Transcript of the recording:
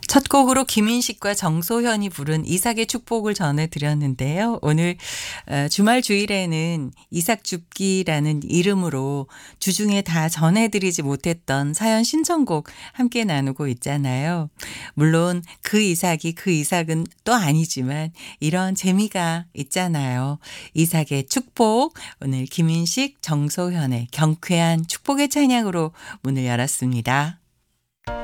첫 곡으로 김인식과 정소현이 부른 이삭의 축복을 전해드렸는데요. 오늘 주말 주일에는 이삭 줍기라는 이름으로 주중에 다 전해드리지 못했던 사연 신청곡 함께 나누고 있잖아요. 물론 그 이삭이 그 이삭은 또 아니지만 이런 재미가 있잖아요. 이삭의 축복, 오늘 김인식, 정소현의 경쾌한 축복의 찬양으로 문을 열었습니다.